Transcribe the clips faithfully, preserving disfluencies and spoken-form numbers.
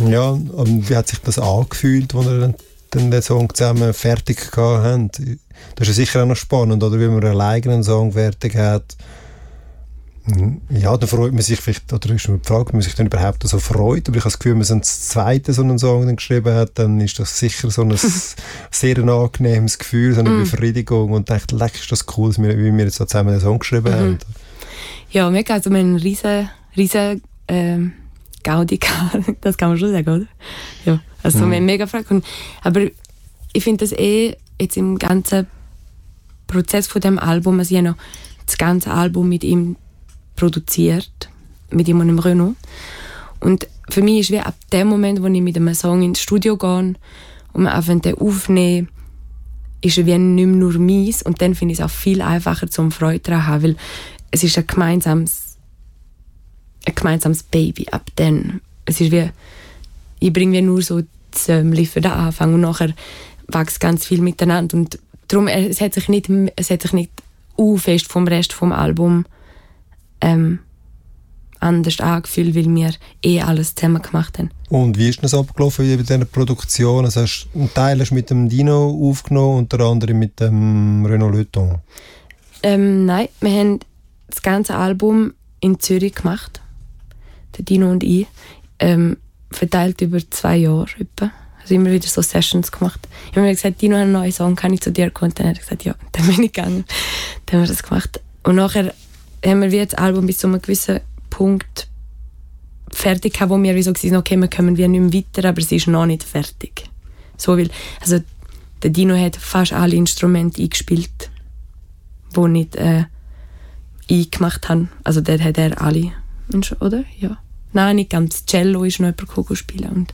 Ja, und wie hat sich das angefühlt, als wir dann, dann den Song zusammen fertig hatten? Das ist ja sicher auch noch spannend, oder, wie man alleine einen Song fertig hat. Ja, dann freut man sich vielleicht, oder ist mir die Frage, ob man sich dann überhaupt so freut. Aber ich habe das Gefühl, wenn man so einen zweiten so einen Song dann geschrieben hat, dann ist das sicher so ein sehr ein angenehmes Gefühl, so eine mm. Befriedigung. Und dachte, leck, ist das cool, wie wir jetzt so zusammen einen Song geschrieben mm-hmm. haben. Ja, mega. Also wir haben einen riesen, riesen ähm, Gaudi gehabt. Das kann man schon sagen, oder? Ja, also mm. wir haben mega Freude. Aber ich finde das eh jetzt im ganzen Prozess von dem Album, also ich habe noch das ganze Album mit ihm produziert, mit ihm und dem Renaud. Und für mich ist wie ab dem Moment, wo ich mit einem Song ins Studio gehe und wir einfach den aufnehmen, ist er wie nicht mehr nur meins. Und dann finde ich es auch viel einfacher, zum Freude daran zu haben, weil es ist ein gemeinsames, ein gemeinsames Baby ab dann. Es ist wie, ich bringe wie nur so das Sämli für den Anfang und nachher wächst ganz viel miteinander. Und darum, es hat sich nicht, es hat sich nicht u fest vom Rest vom Album Ähm, anders angefühlt, weil wir eh alles zusammen gemacht haben. Und wie ist das abgelaufen bei dieser Produktion? Also hast du einen Teil hast mit dem Dino aufgenommen und der andere mit dem Renaud Leuthon? Ähm, nein, wir haben das ganze Album in Zürich gemacht. Der Dino und ich. Ähm, verteilt über zwei Jahre etwa. Also immer wieder so Sessions gemacht. Ich habe mir gesagt, Dino hat einen neuen Song, kann ich zu dir kommen? Dann hat er gesagt, ja, dann bin ich gegangen. Dann haben wir das gemacht. Und nachher haben wir wie das Album bis zu einem gewissen Punkt fertig gehabt, wo wir wie so waren, okay, wir kommen wie nicht mehr weiter, aber es ist noch nicht fertig. So, weil, also der Dino hat fast alle Instrumente eingespielt, die nicht äh, ich gemacht habe. Also der hat er alle, oder? Ja. Nein, nicht ganz. Cello ist noch jemand spielen und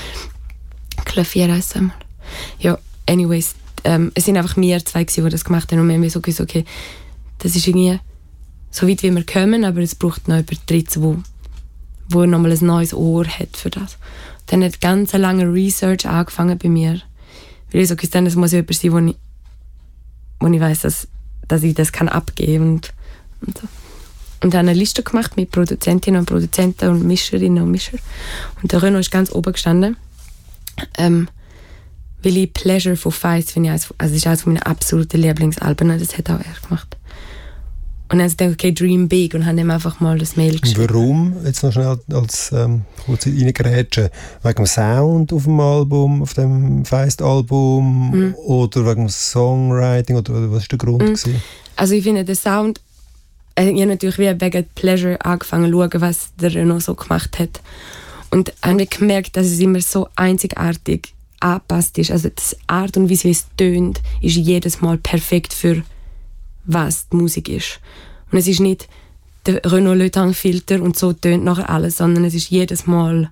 Klavier heisst einmal. Ja, anyways, ähm, es sind einfach wir zwei, die das gemacht haben und wir haben so gesagt, okay, das ist irgendwie so weit wie wir kommen, aber es braucht noch jemand Drittes, wo, wo nochmal ein neues Ohr hat für das. Dann hat ganz eine lange Research angefangen bei mir. Weil ich so gesagt habe, es muss jemand sein, wo ich, wo ich weiss, dass, dass ich das kann abgeben und, und so. Und habe eine Liste gemacht mit Produzentinnen und Produzenten und Mischerinnen und Mischer. Und der Renaud ist ganz oben gestanden. Ähm, weil ich Pleasure von Feist finde, also das ist eines meiner absoluten Lieblingsalben, das hat auch er gemacht. Und dann habe ich gedacht, okay, dream big und habe ihm einfach mal das Mail geschrieben. Warum? Jetzt noch schnell als ähm, kurz reingrätschen. Wegen dem Sound auf dem Album, auf dem Feist-Album mm. oder wegen dem Songwriting oder was war der Grund? Mm. Gewesen? Also ich finde, der Sound, äh, ich habe natürlich wie wegen Pleasure angefangen zu schauen, was der Renaud so gemacht hat. Und habe gemerkt, dass es immer so einzigartig angepasst ist. Also die Art und Weise, wie es tönt, ist jedes Mal perfekt für was die Musik ist. Und es ist nicht der Renaud Leuthon-Filter und so tönt nachher alles, sondern es ist jedes Mal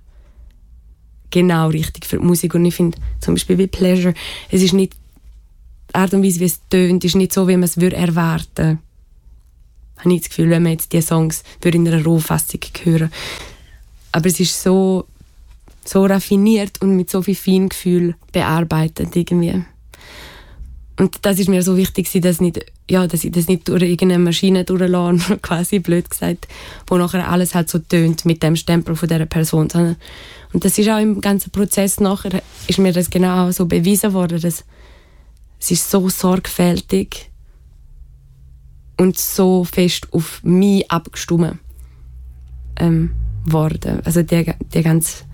genau richtig für die Musik. Und ich finde, zum Beispiel wie Pleasure, es ist nicht die Art und Weise, wie es tönt, ist nicht so, wie man es würde erwarten. Ich habe nicht das Gefühl, wenn man jetzt die Songs in einer Rohfassung hören. Aber es ist so, so raffiniert und mit so viel Feingefühl bearbeitet irgendwie. Und das ist mir so wichtig, dass, nicht, ja, dass ich das nicht durch irgendeine Maschine durchlasse, quasi blöd gesagt, wo nachher alles halt so tönt mit dem Stempel von dieser Person. Und das ist auch im ganzen Prozess nachher, ist mir das genau so bewiesen worden, dass es ist so sorgfältig und so fest auf mich abgestimmt ähm, worden. Also die, die ganz,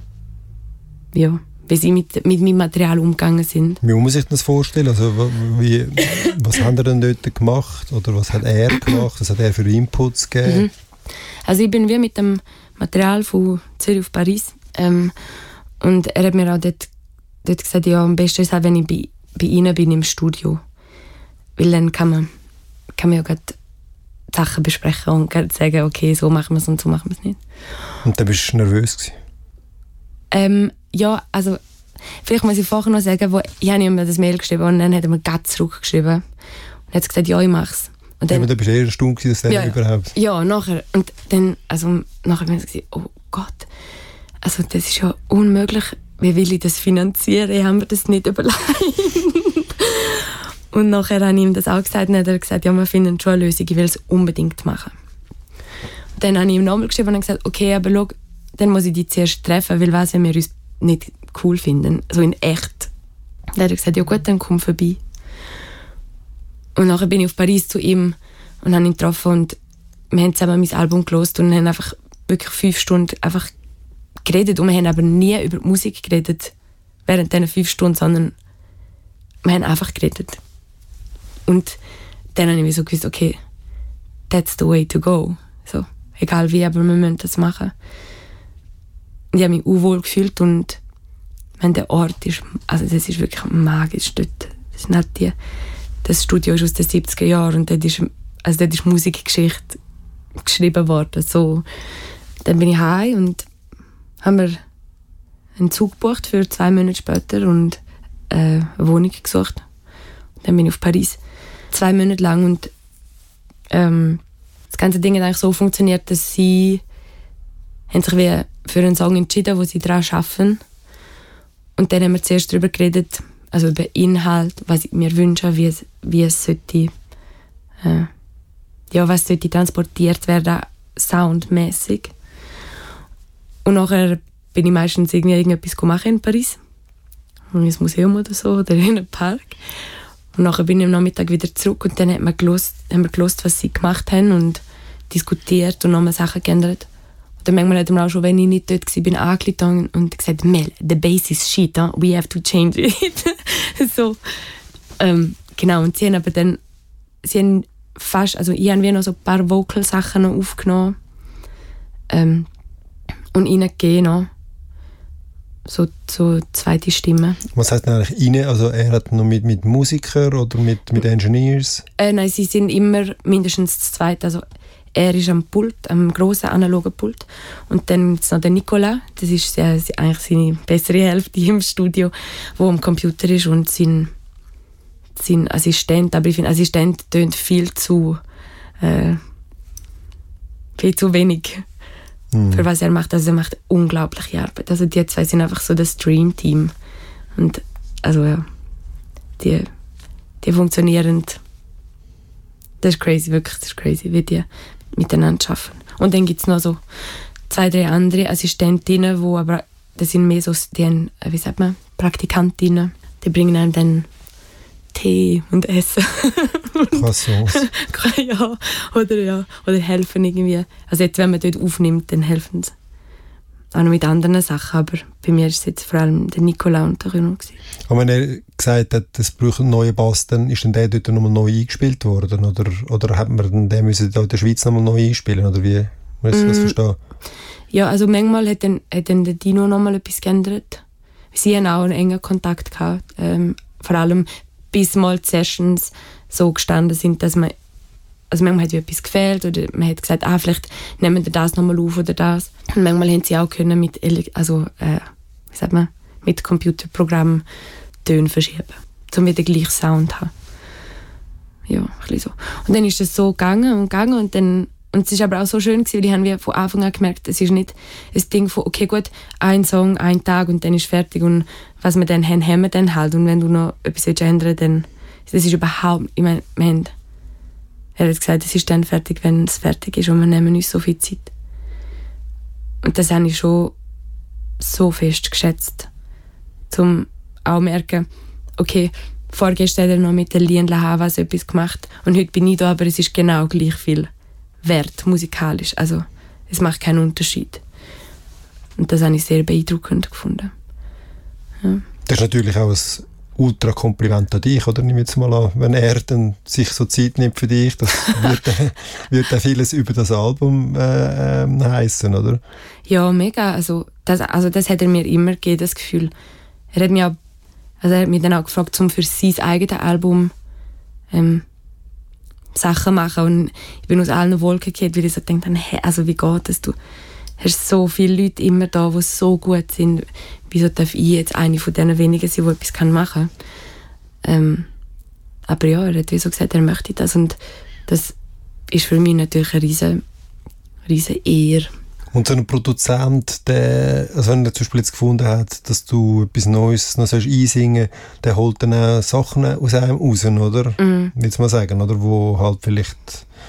ja, wie sie mit, mit meinem Material umgegangen sind. Wie muss man sich das vorstellen? Also, wie, was hat er denn dort gemacht? Oder was hat er gemacht? Was hat er für Inputs gegeben? Mhm. Also ich bin wie mit dem Material von Zürich auf Paris. Ähm, und er hat mir auch dort, dort gesagt, ja, am besten ist es, wenn ich bei, bei ihnen bin im Studio. Weil dann kann man, kann man ja gerade Sachen besprechen und sagen, okay, so machen wir es und so machen wir es nicht. Und dann bist du nervös gewesen? Ähm, ja, also vielleicht muss ich vorher noch sagen, wo, ich habe ihm das Mail geschrieben und dann hat er mir gerade zurückgeschrieben und hat gesagt, ja, ich mach's. Und dann, ja, aber du bist eher eine Stunde, dass der ja, überhaupt... Ja, nachher. Und dann, also nachher habe ich gesagt, oh Gott, also das ist ja unmöglich, wie will ich das finanzieren? Ich habe mir das nicht überlegt. Und nachher habe ich ihm das auch gesagt und dann hat er gesagt, ja, wir finden schon eine Lösung, ich will es unbedingt machen. Und dann habe ich ihm nochmal geschrieben und gesagt, okay, aber schau, dann muss ich die zuerst treffen, weil was, wenn wir uns nicht cool finden, so in echt. Dann hat er gesagt, ja gut, dann komm vorbei. Und nachher bin ich auf Paris zu ihm und habe ihn getroffen und wir haben zusammen mein Album gehört und haben einfach wirklich fünf Stunden einfach geredet und wir haben aber nie über die Musik geredet während diesen fünf Stunden, sondern wir haben einfach geredet. Und dann habe ich so gewusst, okay, that's the way to go. So, egal wie, aber wir müssen das machen. Und ich habe mich unwohl gefühlt und wenn der Ort ist, also das ist wirklich magisch dort. Das, ist nicht die, das Studio ist aus den siebziger Jahren und dort ist, also dort ist Musikgeschichte geschrieben worden. So, dann bin ich heim und haben wir einen Zug gebucht für zwei Monate später und äh, eine Wohnung gesucht. Und dann bin ich auf Paris. Zwei Monate lang und ähm, das ganze Ding hat eigentlich so funktioniert, dass sie haben sich wie für einen Song entschieden, wo sie daran arbeiten. Und dann haben wir zuerst darüber geredet, also über Inhalt, was ich mir wünsche, wie es, wie es sollte, äh, ja, was sollte transportiert werden, soundmäßig. Und nachher bin ich meistens irgendwie irgendetwas machen in Paris. In ein Museum oder so, oder in einen Park. Und nachher bin ich am Nachmittag wieder zurück und dann hat man gelost, haben wir gelost, was sie gemacht haben und diskutiert und nochmal Sachen geändert. Und dann manchmal hat man auch schon, wenn ich nicht dort war, bin angerufen und gesagt, Mel, the bass is shit, huh? We have to change it. So. Ähm, genau, und sie haben aber dann, sie haben fast, also ich habe wie noch so ein paar Vocal-Sachen noch aufgenommen ähm, und reingegeben noch. So, so zweite Stimme. Was heisst denn eigentlich rein? Also er hat noch mit, mit Musikern oder mit, mit Engineers? Äh, nein, sie sind immer mindestens zu zweit. Also er ist am Pult, am grossen analogen Pult. Und dann ist noch der Nicolas, das ist äh, eigentlich seine bessere Hälfte im Studio, der am Computer ist und sein, sein Assistent. Aber ich finde, Assistent tönt viel zu äh, viel zu wenig. Für was er macht. Also er macht unglaubliche Arbeit. Also die zwei sind einfach so das Dream-Team. Und also ja, die, die funktionieren. Das ist crazy, wirklich, das ist crazy, wie die miteinander arbeiten. Und dann gibt es noch so zwei, drei andere Assistentinnen, die aber, das sind mehr so, die haben, wie sagt man, Praktikantinnen. Die bringen einem dann Tee und Essen. Croissants. Ja, oder, ja, oder helfen irgendwie. Also jetzt, wenn man dort aufnimmt, dann helfen sie. Auch noch mit anderen Sachen, aber bei mir war es jetzt vor allem der Nicolas und der Renaud. Und wenn er gesagt hat, es braucht einen neuen Bass, dann ist dann der dort nochmal neu eingespielt worden? Oder, oder hat man den müssen in der Schweiz nochmal neu einspielen? Oder wie muss ich das mm. verstehen? Ja, also manchmal hat dann, hat dann der Dino nochmal etwas geändert. Sie haben auch einen engen Kontakt gehabt. Ähm, vor allem bis mal die Sessions so gestanden sind, dass man, also manchmal hat wie etwas gefehlt oder man hat gesagt, ah, vielleicht nehmen wir das nochmal auf oder das. Und manchmal haben sie auch können mit, also, äh, wie sagt man, mit Computerprogrammen Töne verschieben, um wieder den gleichen Sound zu haben. Ja, ein bisschen so. Und dann ist es so gegangen und gegangen und dann, und es war aber auch so schön gewesen, weil ich habe wie von Anfang an gemerkt, es ist nicht ein Ding von, okay gut, ein Song, ein Tag und dann ist fertig und was wir dann haben, haben wir dann halt. Und wenn du noch etwas ändern willst, dann, das ist überhaupt, ich meine, wir haben, er hat gesagt, es ist dann fertig, wenn es fertig ist und wir nehmen uns so viel Zeit. Und das habe ich schon so fest geschätzt, um auch zu merken, okay, vorgestern hat er noch mit der Lien Lahavas etwas gemacht und heute bin ich da, aber es ist genau gleich viel wert, musikalisch. Also es macht keinen Unterschied. Und das habe ich sehr beeindruckend gefunden. Ja. Das ist natürlich auch ein Ultra-Kompliment an dich, oder? Nimm jetzt mal an, wenn er dann sich so Zeit nimmt für dich, das wird, äh, wird dann vieles über das Album äh, äh, heissen, oder? Ja, mega. Also das, also das hat er mir immer gegeben, das Gefühl. Er hat mich, auch, also er hat mich dann auch gefragt, um für sein eigenes Album ähm, Sachen zu machen. Und ich bin aus allen Wolken gefallen, weil ich so gedacht habe, hey, also wie geht das? Du hast so viele Leute immer da, die so gut sind. Wieso darf ich jetzt eine von diesen wenigen sein, die etwas machen kann? Ähm, aber ja, er hat wie so gesagt, er möchte das. Und das ist für mich natürlich eine riesen, riesen Ehre. Und so ein Produzent, der, also wenn er zum Beispiel jetzt gefunden hat, dass du etwas Neues noch einsingen sollst, der holt dann auch Sachen aus einem raus, oder? Mhm. Willst du mal sagen, oder? Wo halt vielleicht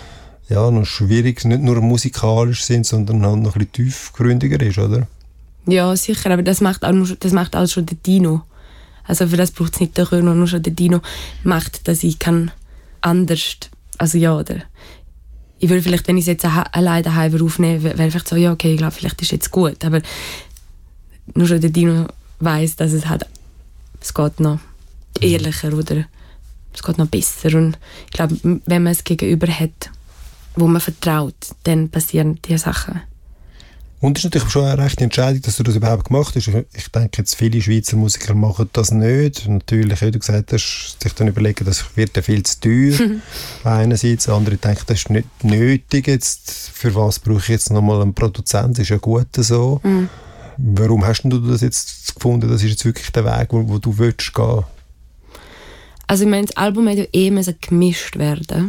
ja, noch schwierig, nicht nur musikalisch sind, sondern halt noch ein bisschen tiefgründiger ist, oder? Ja, sicher, aber das macht auch, nur, das macht auch schon der Dino. Also für das braucht es nicht der Renaud, nur schon der Dino macht, dass ich kann anders, also ja, oder ich würde vielleicht, wenn ich es jetzt alleine daheim aufnehmen würde, wäre vielleicht so, ja, okay, ich glaube, vielleicht ist es jetzt gut, aber nur schon der Dino weiss, dass es halt, es geht noch ehrlicher oder es geht noch besser und ich glaube, wenn man es gegenüber hat, wo man vertraut, dann passieren diese Sachen. Und es ist natürlich schon eine rechte Entscheidung, dass du das überhaupt gemacht hast. Ich denke, jetzt viele Schweizer Musiker machen das nicht. Natürlich, wie du gesagt hast, sich dann überlegen, das wird ja viel zu teuer. Einerseits, andere denken, das ist nicht nötig. Jetzt, für was brauche ich jetzt nochmal einen Produzenten? Das ist ja gut so. Mhm. Warum hast du das jetzt gefunden? Das ist jetzt wirklich der Weg, wo, wo du willst gehen? Also ich meine, das Album hat ja eh gemischt werden.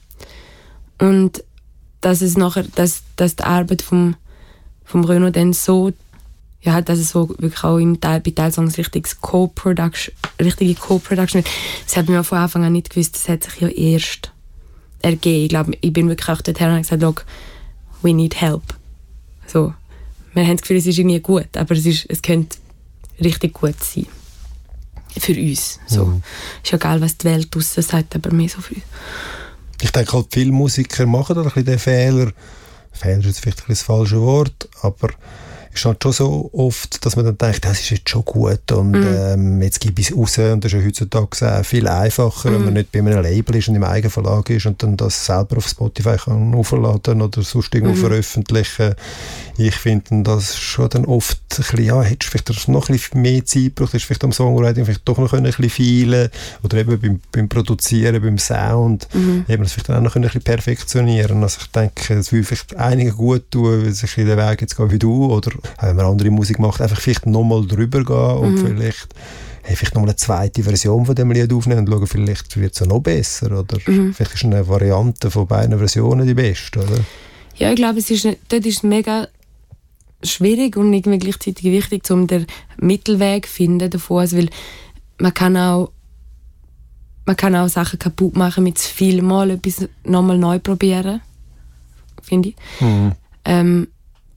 Und dass es nachher, dass, dass die Arbeit vom vom Renaud dann so, ja, dass es so wirklich auch im Teil, bei Teilsongs richtiges Co-Production, richtige Co-Production wird. Das hat mir von Anfang an nicht gewusst, das hat sich ja erst ergeben. Ich glaube, ich bin wirklich auch dorthin und gesagt, look, we need help. So. Wir haben das Gefühl, es ist irgendwie gut, aber es, ist, es könnte richtig gut sein. Für uns. So. Mhm. Ist ja egal, was die Welt draussen sagt, aber mehr so für uns. Ich denke halt, viele Musiker machen da ein bisschen den Fehler, Fehler ist jetzt vielleicht ein bisschen das falsche Wort, aber es ist halt schon so oft, dass man dann denkt, das ist jetzt schon gut und mm. ähm, jetzt gebe ich es raus und das ist ja heutzutage viel einfacher, mm. wenn man nicht bei einem Label ist und im eigenen Verlag ist und dann das selber auf Spotify kann aufladen oder sonst irgendwo mm. veröffentlichen. Ich finde das schon dann oft ein bisschen, ja, hättest du vielleicht noch ein bisschen mehr Zeit gebraucht, hättest du vielleicht am Songwriting vielleicht doch noch ein bisschen feilen oder eben beim, beim Produzieren, beim Sound, mm. eben das vielleicht auch noch ein bisschen perfektionieren. Also ich denke, es würde vielleicht einigen gut tun, wenn sich in den Weg jetzt gehen wie du oder wenn man andere Musik macht, einfach vielleicht nochmal drüber gehen und mhm. vielleicht, hey, vielleicht nochmal eine zweite Version von dem Lied aufnehmen und schauen, vielleicht wird es ja noch besser oder mhm. vielleicht ist eine Variante von beiden Versionen die beste, oder? Ja, ich glaube, es ist, dort ist es mega schwierig und irgendwie gleichzeitig wichtig, um den Mittelweg zu finden davon, also, weil man kann auch man kann auch Sachen kaputt machen mit zu viel Mal etwas nochmal neu probieren, finde ich. Mhm. Ähm,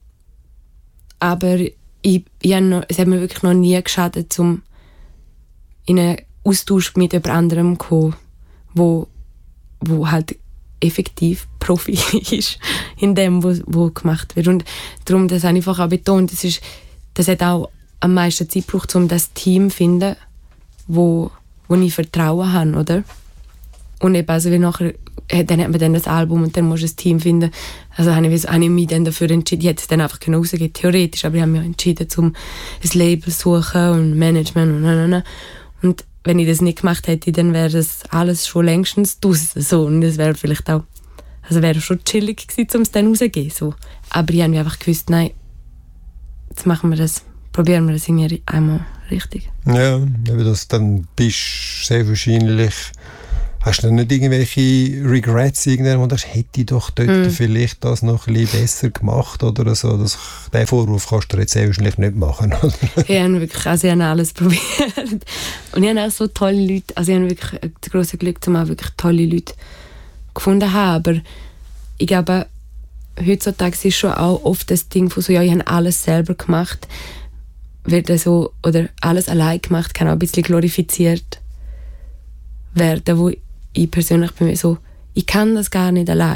Aber ich, ich noch, es hat mir wirklich noch nie geschadet, um in einen Austausch mit jemand anderem zu kommen, wo, wo halt effektiv Profi ist in dem, was wo, wo gemacht wird. Und darum, das habe ich einfach auch betont, das, ist, das hat auch am meisten Zeit gebraucht, um das Team zu finden, wo, wo ich Vertrauen habe, oder? Und eben, also wie nachher, dann hat man dann das Album und dann musst du ein Team finden. Also habe ich, habe ich mich dann dafür entschieden, ich hätte es dann einfach rausgegeben, theoretisch, aber ich habe mich entschieden, um ein Label zu suchen und Management und und, und. Und wenn ich das nicht gemacht hätte, dann wäre das alles schon längstens draussen. So. Und das wäre vielleicht auch, also wäre schon chillig gewesen, um es dann rauszugeben. So. Aber ich habe einfach gewusst, nein, jetzt machen wir das, probieren wir das irgendwie einmal richtig. Ja, eben das, dann bist du sehr wahrscheinlich. Hast du denn nicht irgendwelche Regrets, irgendwann, das hätte ich doch dort mm. vielleicht das noch ein bisschen besser gemacht oder so? Das, den Vorwurf kannst du jetzt sehr wahrscheinlich nicht machen, oder? Ich habe wirklich, also ich habe alles probiert. Und ich habe auch so tolle Leute, also ich habe wirklich das grosse Glück, dass ich wirklich tolle Leute gefunden habe. Aber ich glaube, heutzutage ist schon auch oft das Ding von so, ja, ich habe alles selber gemacht, wird so, oder alles allein gemacht, kann auch ein bisschen glorifiziert werden, wo ich persönlich bin so, ich kann das gar nicht allein.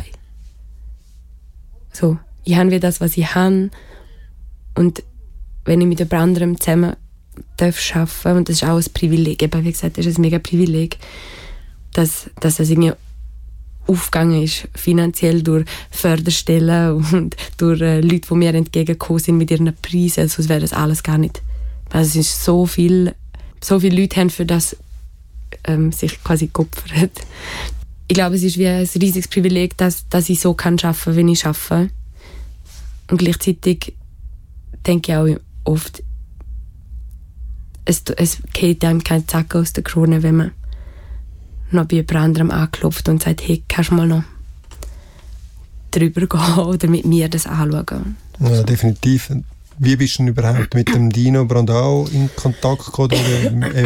So, ich habe wie das, was ich habe und wenn ich mit jemand anderem zusammen darf arbeiten, und das ist auch ein Privileg, eben wie gesagt, das ist ein mega Privileg, dass, dass das irgendwie aufgegangen ist, finanziell durch Förderstellen und durch äh, Leute, die mir entgegengekommen sind mit ihren Preisen, sonst wäre das alles gar nicht. Also es ist so viel, so viele Leute haben für das ähm, sich quasi geopfert. Ich glaube, es ist wie ein riesiges Privileg, dass, dass ich so kann arbeiten, wie ich arbeite. Und gleichzeitig denke ich auch oft, es, es geht einem kein Zack aus der Krone, wenn man noch bei jemand anderem anklopft und sagt, hey, kannst du mal noch drüber gehen oder mit mir das anschauen? Ja, definitiv. Wie bist du denn überhaupt mit dem Dino Brandão in Kontakt gekommen? Oder, äh,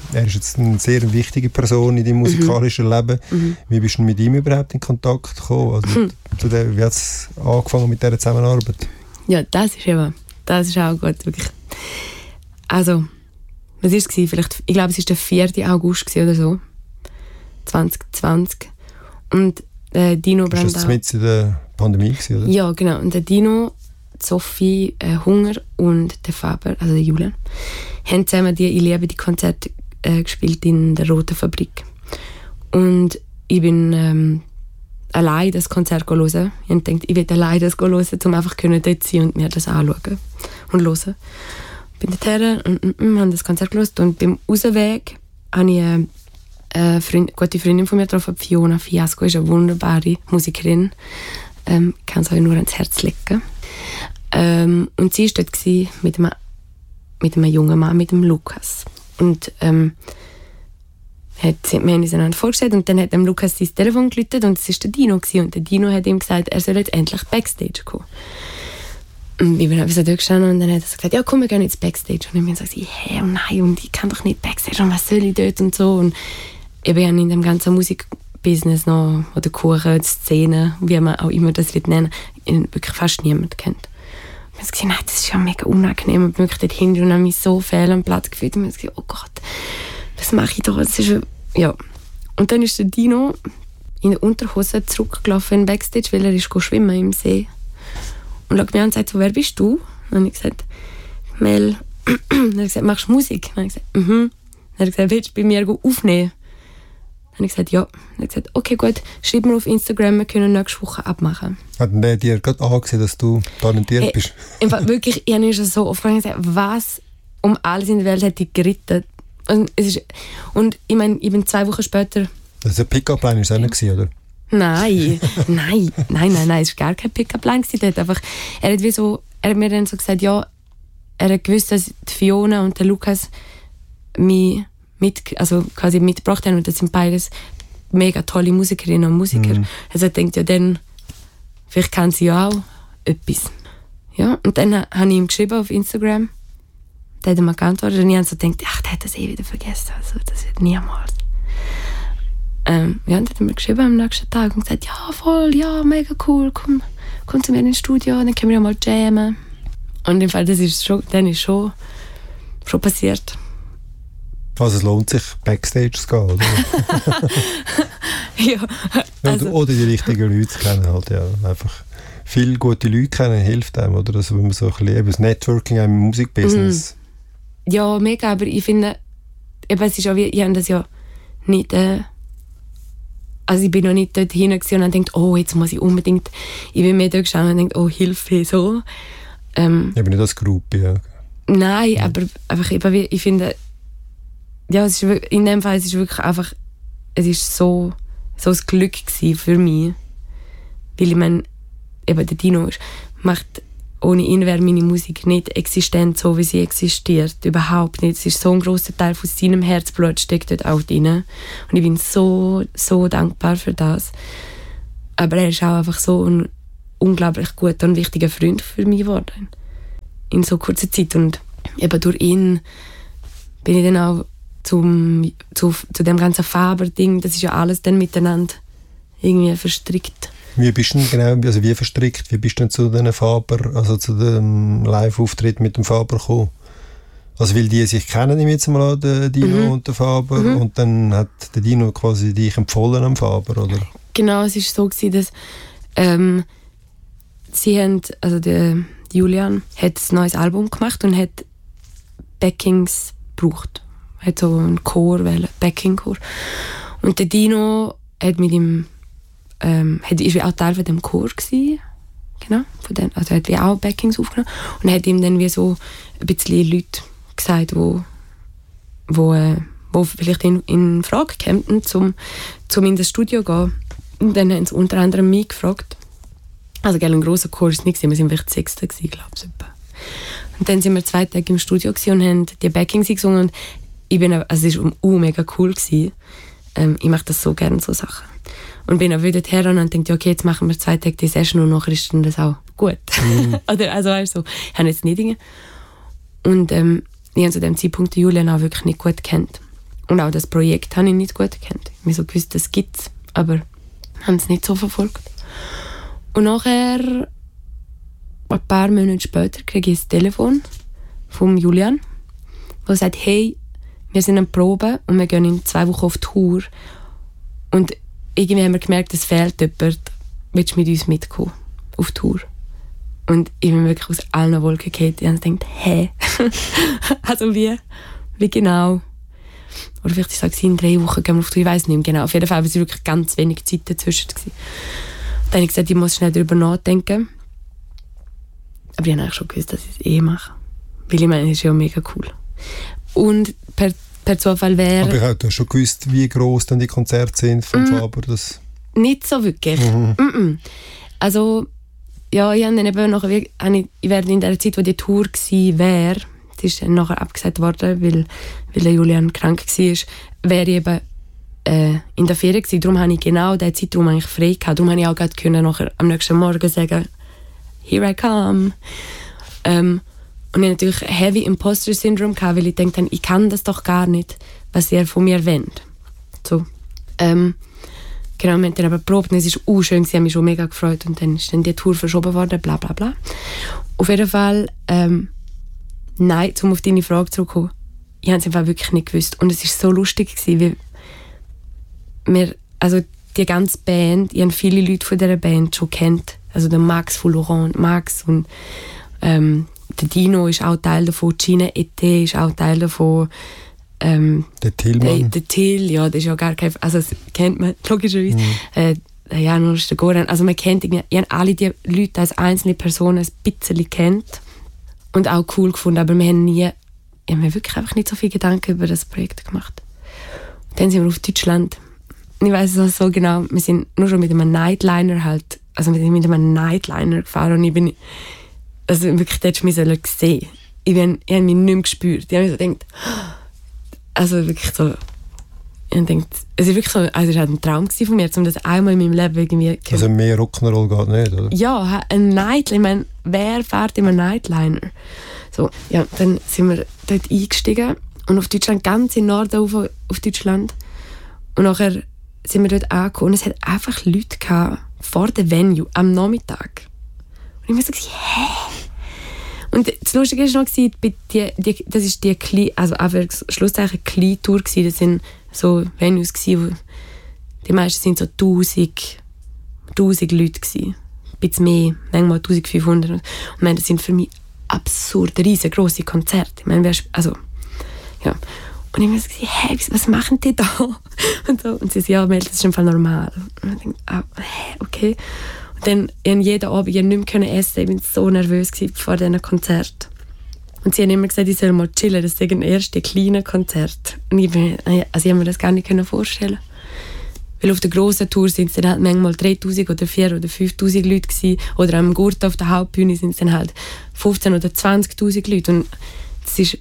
er ist jetzt eine sehr wichtige Person in deinem musikalischen mhm. Leben. Mhm. Wie bist du mit ihm überhaupt in Kontakt gekommen? Also, mhm. zu der, wie hat es angefangen mit dieser Zusammenarbeit? Ja, das ist eben, das ist auch gut, wirklich. Also, was war es? Vielleicht, ich glaube, es war der vierte August oder so, zwanzig zwanzig. Und äh, Dino Brandau... Das war mit in der Pandemie, oder? Ja, genau. Und der Dino, Sophie, äh, Hunger und der Faber, also der Julian, haben zusammen die «Ich liebe die» Konzerte äh, gespielt in der Roten Fabrik. Und ich bin ähm, allein das Konzert hören. Ich habe gedacht, ich will allein das hören, um einfach dort sein und mir das anschauen und hören. Ich bin dorthin und, und, und habe das Konzert gehört. Und beim Rausweg habe ich eine, eine Freund, gute Freundin von mir getroffen, Fiona Fiasco, ist eine wunderbare Musikerin. Ähm, ich kann es euch nur ans Herz legen. Ähm, und sie war dort mit einem, mit einem jungen Mann, mit dem Lukas. Und ähm, hat, wir haben uns einander vorgestellt und dann hat dem Lukas sein Telefon geläutet und es war der Dino gewesen. Und der Dino hat ihm gesagt, er soll jetzt endlich Backstage kommen. Und ich bin einfach so dort gestanden und dann hat er gesagt, ja komm, wir gehen jetzt Backstage. Und ich bin so gesagt, hä, und nein, und ich kann doch nicht Backstage und was soll ich dort und so. Und ich bin in dem ganzen Musikbusiness noch, oder Kuchen, Szene, wie man auch immer das nennen, wirklich fast niemand kennt. Ich habe gesagt, nein, das ist ja mega unangenehm und wirklich dort hinten und habe mich so fehl am Platz gefühlt und ich habe gesagt, oh Gott, was mache ich da? Das ist ja. Und dann ist der Dino in der Unterhose zurückgelaufen in den Backstage, weil er ist schwimmen im See. Und schaut mich an und sagt so, wer bist du? Und dann habe ich gesagt, Mel. Dann hat er gesagt, machst du Musik? Dann habe ich gesagt, mhm. Dann hat er gesagt, willst du bei mir aufnehmen? Dann habe ich gesagt, ja. Dann hat er gesagt, okay, gut, schreib mir auf Instagram, wir können nächste Woche abmachen. Hat der dir gerade angesehen, dass du talentiert hey, bist? Einfach wirklich, ich habe schon so oft gesagt, was um alles in der Welt hat dich geritten? Und, es ist, und ich meine, ich bin zwei Wochen später... Das ist ein Pick-up-Line, ist das nicht gewesen, oder? Nein, nein, nein, nein, nein, es war gar kein Pick-up-Line. Er hat, einfach, er, hat wie so, er hat mir dann so gesagt, ja, er hat gewusst, dass die Fiona und der Lukas mich mit, also quasi mitgebracht haben und das sind beides mega tolle Musikerinnen und Musiker. Mhm. Also er denkt, ja, dann, vielleicht kann sie ja auch etwas. Ja, und dann habe ich ihm geschrieben auf Instagram, der hat mir geantwortet und ich habe so gedacht, ach, der hat das eh wieder vergessen, also das wird niemals. Ähm, ja, und dann hat er mir geschrieben am nächsten Tag und gesagt, ja, voll, ja, mega cool, komm, komm zu mir ins Studio, dann können wir ja mal jammen. Und im Fall, das ist schon, dann ist schon, schon passiert. Also es lohnt sich, Backstage zu gehen, oder? Ja. Also. Oder, oder die richtigen Leute zu kennen, halt, ja. Einfach viele gute Leute kennen, hilft einem, oder? Also, wenn man so ein bisschen, das Networking im Musikbusiness. Mm. Ja, mega, aber ich finde, eben, es ist auch wie, ich habe das ja nicht... Äh, Also ich bin noch nicht dort hingegangen und dachte, oh, jetzt muss ich unbedingt... Ich bin mehr dort gestanden und dachte, oh, Hilfe, so. Ähm, ich bin nicht als Gruppe, ja. Nein, ja. aber einfach, eben, ich finde... Ja, es ist, in dem Fall es ist wirklich einfach... Es ist so, so ein Glück gewesen für mich. Weil ich meine, eben der Dino ist, macht... Ohne ihn wäre meine Musik nicht existent, so wie sie existiert. Überhaupt nicht. Es ist so ein grosser Teil von seinem Herzblut steckt dort auch drin. Und ich bin so, so dankbar für das. Aber er ist auch einfach so ein unglaublich guter und wichtiger Freund für mich geworden. In so kurzer Zeit. Und eben durch ihn bin ich dann auch zum, zu, zu dem ganzen Faber-Ding, das ist ja alles dann miteinander irgendwie verstrickt. Wie bist du denn genau, also wie verstrickt, wie bist du denn zu den Faber, also zu dem Live-Auftritt mit dem Faber gekommen? Also weil die sich kennen, ich jetzt mal an, der Dino mhm. und der Faber, mhm. und dann hat der Dino quasi dich empfohlen am Faber, oder? Genau, es war so gewesen, dass ähm, sie haben, also der Julian hat ein neues Album gemacht und hat Backings gebraucht. Er hat so einen Chor, einen Backing-Chor. Und der Dino hat mit ihm Ähm, hat, ist auch Teil von dem Chor gewesen. Genau, von den, also hat wie auch Backings aufgenommen und hat ihm dann wie so ein bisschen Leute gesagt, wo, wo, äh, wo vielleicht in, in Frage kämen, um, um in das Studio zu gehen. Und dann haben sie unter anderem mich gefragt. Also gell, ein grosser Chor war es nicht, wir waren vielleicht Sechste, glaube ich. Und dann sind wir zwei Tage im Studio und haben die Backings gesungen und ich bin, also es war uh, mega cool gewesen. Ähm, ich mache das so gerne, so Sachen. Und bin auch wieder her und dachte, okay, jetzt machen wir zwei Tage die Session und nachher ist dann das auch gut. Mhm. Oder, also, also, ich habe jetzt nicht Dinge. Und ähm, ich habe zu dem Zeitpunkt Julian auch wirklich nicht gut gekannt. Und auch das Projekt habe ich nicht gut gekannt. Ich habe so gewusst, das gibt es, aber habe es nicht so verfolgt. Und nachher, ein paar Monate später, kriege ich ein Telefon von Julian, der sagt, hey, wir sind an Probe und wir gehen in zwei Wochen auf Tour. Und irgendwie haben wir gemerkt, es fehlt jemand. Willst du mit uns mitkommen auf Tour? Und ich bin wirklich aus allen Wolken gefallen. Ich habe gedacht, hä? Also wie? Wie genau? Oder vielleicht ist es in drei Wochen gehen wir auf Tour, ich weiss nicht mehr genau. Auf jeden Fall war es wirklich ganz wenig Zeit dazwischen. Dann habe ich gesagt, ich muss schnell darüber nachdenken. Aber ich habe eigentlich schon gewusst, dass ich es eh mache. Weil ich meine, es ist ja mega cool. Und per, per Zufall wäre... Aber ja, du hast schon gewusst, wie gross dann die Konzerte sind von mm, Faber? Das nicht so wirklich. Mhm. Mm -mm. Also, ja, ich habe dann eben nachher, ich, ich während in der Zeit, wo die Tour war, wäre, die ist dann nachher abgesagt worden, weil, weil der Julian krank war, wäre ich eben äh, in der Ferien gewesen. Darum habe ich genau diesen Zeitraum eigentlich frei gehabt. Darum konnte ich auch gerade können, nachher am nächsten Morgen sagen, here I come. Ähm, und ich hatte natürlich Heavy Imposter Syndrome gehabt, weil ich dachte, ich kann das doch gar nicht, was ihr von mir wollt. So. Ähm, genau, wir haben dann aber geprobt und es war auch schön, sie haben mich schon mega gefreut und dann ist dann die Tour verschoben worden, bla bla bla. Auf jeden Fall, ähm, nein, um auf deine Frage zurückzukommen, ich habe es einfach wirklich nicht gewusst. Und es war so lustig, gewesen, weil wir, also die ganze Band, ich habe viele Leute von dieser Band schon kennt. Also der Max von Laurent, Max und ähm, der Dino ist auch Teil davon, Gina Ete ist auch Teil davon. Ähm, der Tillmann. Der, der Till, ja, das ist ja gar kein... Also das kennt man logischerweise. Mhm. Äh, der Janusz, der Goran. Also man kennt irgendwie... Ich habe alle diese Leute als einzelne Personen ein bisschen kennt und auch cool gefunden, aber wir haben nie... Ich habe mir wirklich einfach nicht so viel Gedanken über das Projekt gemacht. Und dann sind wir auf Deutschland. Ich weiss es auch so genau, wir sind nur schon mit einem Nightliner halt... Also wir sind mit einem Nightliner gefahren und ich bin... Also wirklich, das hättest du mich sehen. Ich, bin, ich habe mich nicht mehr gespürt. Ich habe mir so gedacht... Also wirklich so... Ich habe gedacht, es war wirklich so... Also es war ein Traum von mir, um das einmal in meinem Leben irgendwie... Also mehr Rock'n'Roll geht nicht, oder? Ja, ein Nightliner. Ich meine, wer fährt immer Nightliner? So, ja, dann sind wir dort eingestiegen und auf Deutschland, ganz in Norden auf, auf Deutschland. Und nachher sind wir dort angekommen und es hat einfach Leute gehabt vor der Venue am Nachmittag. Und ich war so, hä? Und das Lustige war noch, die, die, die, das ist die Kli, also einfach Schlusszeichen Klein-Tour gewesen. Das sind so Venues gewesen, wo die meisten sind so tausend, tausend Leute gewesen. Ein bisschen mehr, manchmal eintausendfünfhundert. Und ich meine, das sind für mich absurd riesengroße Konzerte. Ich meine, also, ja. Und ich habe gesagt, hey, was machen die da? Und, so. Und sie sagen, ja, das ist im Fall normal. Und ich denke, ah, hä, okay. Und dann in jeden Abend ich nicht mehr essen. Ich war so nervös vor diesem Konzert. Und sie haben immer gesagt, ich soll mal chillen. Das ist ein erstes kleines Konzert. Und ich, bin, also ich habe mir das gar nicht vorstellen. Weil auf der grossen Tour sind es dann halt manchmal dreitausend oder viertausend oder fünftausend Leute gewesen. Oder am Gurt auf der Hauptbühne sind es dann halt fünfzehntausend oder zwanzigtausend Leute. Und das ist,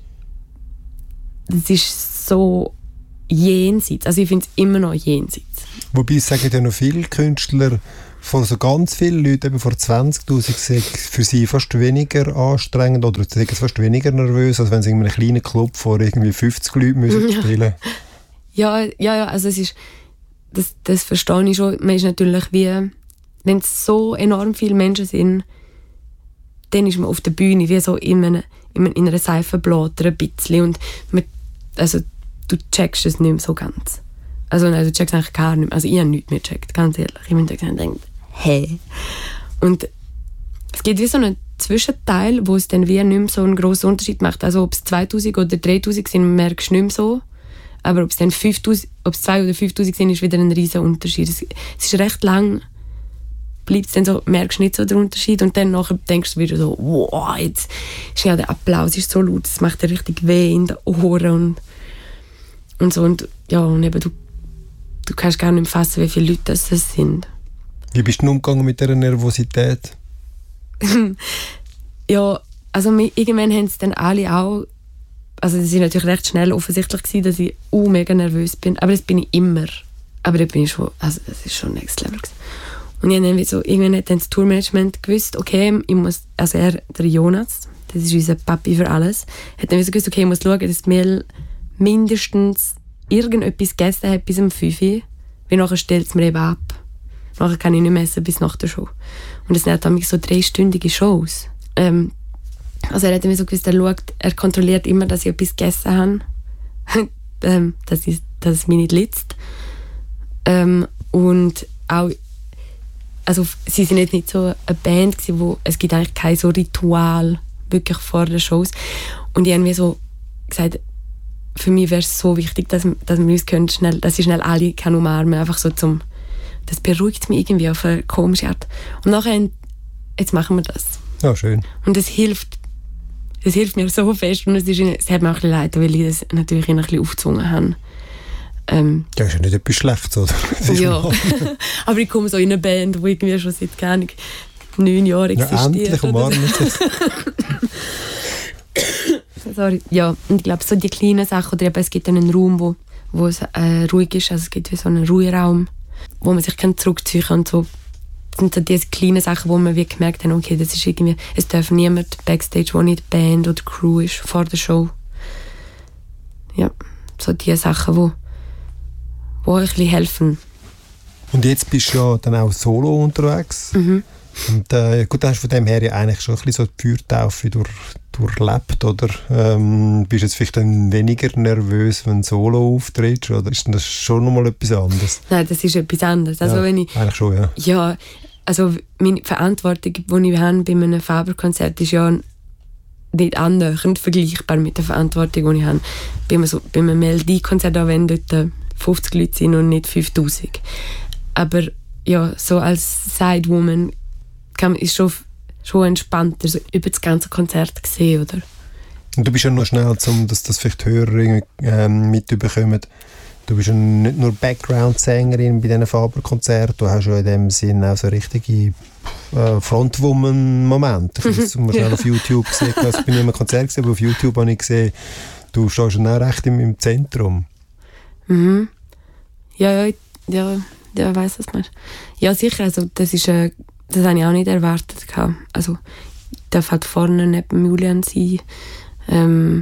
das ist so jenseits. Also ich finde es immer noch jenseits. Wobei es sagen ja noch viele Künstler, von so ganz vielen Leuten, eben vor zwanzigtausend, sind für sie fast weniger anstrengend oder sind fast weniger nervös, als wenn sie in einem kleinen Club vor irgendwie fünfzig Leuten müssen ja. spielen. Ja, ja, ja, also es ist, das, das verstehe ich schon. Man ist natürlich wie, wenn es so enorm viele Menschen sind, dann ist man auf der Bühne wie so in einer, in einer Seifenblätter ein bisschen und man, also du checkst es nicht mehr so ganz. Also nein, du checkst eigentlich gar nicht mehr. Also ich habe nichts mehr gecheckt, ganz ehrlich. Ich habe mir gedacht, hey. Und es gibt wie so einen Zwischenteil, wo es dann wie nicht mehr so einen grossen Unterschied macht. Also ob es zweitausend oder dreitausend sind, merkst du nicht mehr so. Aber ob es dann fünftausend, ob es zwei oder fünftausend sind, ist wieder ein riesen Unterschied. Es, es ist recht lang, bleibt es dann so, merkst du nicht so den Unterschied und dann nachher denkst du wieder so, wow, jetzt ist ja der Applaus ist so laut, es macht dir richtig weh in den Ohren und, und so. Und ja, und eben, du, du kannst gar nicht fassen, wie viele Leute das sind. Wie bist du umgegangen mit dieser Nervosität? Ja, also irgendwann haben es dann alle auch, also es war natürlich recht schnell offensichtlich gewesen, dass ich auch mega nervös bin, aber das bin ich immer. Aber da bin ich schon, also das ist schon next level gewesen. Und ich dann so, irgendwann hat dann das Tourmanagement gewusst, okay, ich muss, also er, der Jonas, das ist unser Papi für alles, hat dann so gewusst, okay, ich muss schauen, dass Mel mindestens irgendetwas gegessen habe bis um fünf Uhr, weil nachher stellt es mir eben ab. Nachher kann ich nicht mehr essen bis nach der Show. Und es sind dann so dreistündige Shows. Ähm, also er hat mir so gewusst, er schaut, er kontrolliert immer, dass ich etwas gegessen habe. ähm, dass, ich, dass es mich nicht litzt. Ähm, und auch, also sie sind jetzt nicht so eine Band gewesen, wo es gibt eigentlich kein so Ritual wirklich vor den Shows. Und ich habe mir so gesagt, für mich wäre es so wichtig, dass, dass wir uns können schnell, dass ich schnell alle kann umarmen, einfach so zum, das beruhigt mich irgendwie auf eine komische Art. Und nachher, jetzt machen wir das. Ja, schön. Und es hilft, es hilft mir so fest und es, ist, es hat mir auch ein bisschen leid, weil ich das natürlich ein bisschen aufgezwungen habe. Ähm, ja, ist ja nicht etwas Schlechtes, oder? Ja, aber ich komme so in eine Band, die irgendwie schon seit gar nicht neun Jahren existiert. Ja, endlich umarmen es. Sorry. Ja, und ich glaube, so die kleinen Sachen, oder eben, es gibt einen Raum, wo, wo es äh, ruhig ist, also es gibt wie so einen Ruheraum, wo man sich zurückziehen kann und so. Das sind so diese kleinen Sachen, wo man wie gemerkt hat, okay, das ist irgendwie, es darf niemand Backstage, wo nicht die Band oder die Crew ist, vor der Show. Ja, so diese Sachen, wo die ein bisschen helfen. Und jetzt bist du ja dann auch solo unterwegs. Mhm. Und äh, gut, dann hast du von dem her ja eigentlich schon ein bisschen so die Feuertaufe durch, durchlebt, oder? Ähm, bist du jetzt vielleicht dann weniger nervös, wenn du solo auftrittst, oder ist das schon nochmal etwas anderes? Nein, das ist etwas anderes. Also ja, wenn ich, eigentlich schon, ja. Ja, also meine Verantwortung, die ich habe bei einem Faber-Konzert, ist ja nicht annähernd vergleichbar mit der Verantwortung, die ich habe bei einem, so, bei einem Melodie-Konzert, auch wenn dort fünfzig Leute sind und nicht fünftausend. Aber ja, so als Sidewoman kann, ist schon, schon entspannter, so über das ganze Konzert gesehen, oder? Und du bist ja noch schnell, um dass das vielleicht Hörer ähm, mitbekommen. Du bist ja nicht nur Background-Sängerin bei diesen Faber-Konzerten, du hast ja in dem Sinn auch so richtige äh, Frontwoman-Momente. Ich habe das mal schnell auf YouTube gesehen, also ich bin nicht mehr Konzert gesehen, aber auf YouTube habe ich gesehen, du stehst schon auch recht im, im Zentrum. Mhm. Ja, ja, ja, ja, weiss, was du meinst. Ja, sicher, also das ist, äh, das habe ich auch nicht erwartet gehabt. Also ich darf halt vorne neben Julian sein, ähm,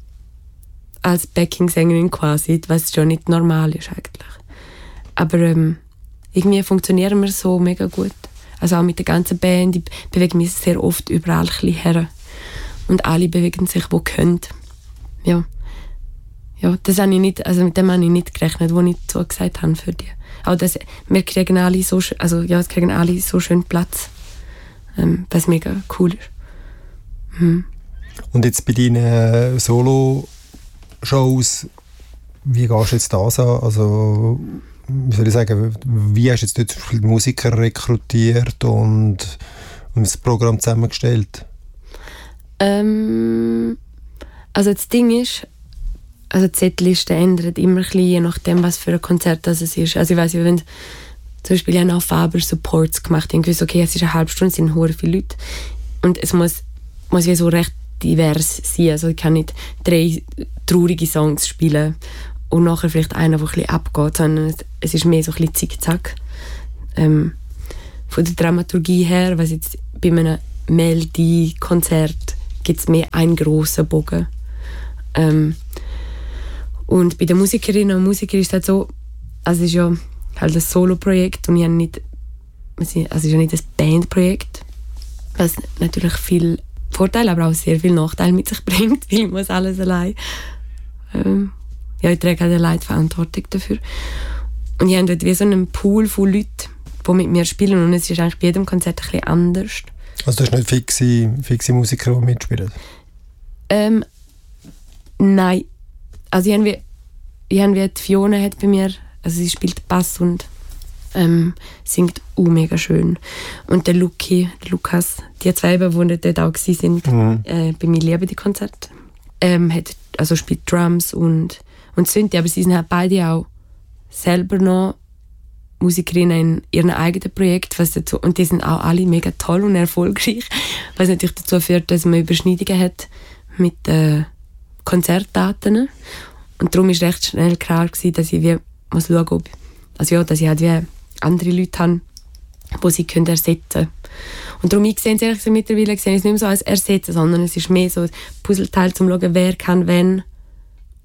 als Backing-Sängerin quasi, was schon nicht normal ist eigentlich. Aber ähm, irgendwie funktionieren wir so mega gut. Also auch mit der ganzen Band, ich bewege mich sehr oft überall ein bisschen her. Und alle bewegen sich, wo können. Ja. Ja, das habe ich nicht, also mit dem habe ich nicht gerechnet, was ich so gesagt habe für die. Aber das, wir kriegen alle so, also ja, es kriegen alle so schön Platz, ähm, was mega cool ist. Mhm. Und jetzt bei deinen Solo-Shows, wie gehst du jetzt das an? Also, wie soll ich sagen, wie hast du jetzt dort viele Musiker rekrutiert und, und das Programm zusammengestellt? Ähm, also das Ding ist, also die Setliste ändert immer ein bisschen, je nachdem, was für ein Konzert das es ist. Also ich weiss, wenn zum Beispiel ich habe auch Faber Supports gemacht, ich wusste, okay, es ist eine halbe Stunde, es sind sehr viele Leute und es muss, muss ja so recht divers sein. Also ich kann nicht drei traurige Songs spielen und nachher vielleicht einer, der ein bisschen abgeht, sondern es ist mehr so ein bisschen Zickzack. Ähm, von der Dramaturgie her, was jetzt bei einem Melodie-Konzert gibt es mehr einen grossen Bogen. Ähm, Und bei den Musikerinnen und Musikern ist es halt so, also es ist ja halt ein Solo-Projekt und ich habe nicht, also es ist ja nicht ein Bandprojekt, was natürlich viel Vorteile, aber auch sehr viel Nachteile mit sich bringt, weil ich muss alles allein. Ähm, ja, ich trage halt allein die Verantwortung dafür. Und ich habe dort wie so einen Pool von Leuten, die mit mir spielen und es ist eigentlich bei jedem Konzert ein bisschen anders. Also du hast nicht fixe, fixe Musiker, die mitspielen? Ähm, nein. Also ich habe wie, ich habe wie die Fiona hat bei mir, also sie spielt Bass und ähm, singt uh, mega schön. Und der Luki, der Lukas, die zwei, die dort auch waren, mhm. äh, bei mir lieben die Konzerte, ähm, hat, also spielt Drums und, und Synthi, aber sie sind halt beide auch selber noch Musikerinnen in ihrem eigenen Projekt, was dazu, und die sind auch alle mega toll und erfolgreich, was natürlich dazu führt, dass man Überschneidungen hat mit äh, Konzertdaten. Und darum war recht schnell klar gewesen, dass ich wie muss schauen, ob, also ja, dass ich halt wie andere Leute habe, die sie können ersetzen können. Und darum ich sehe es ehrlich gesagt mittlerweile sehe ich es nicht mehr so als ersetzen, sondern es ist mehr so ein Puzzleteil, um zu schauen, wer kann wenn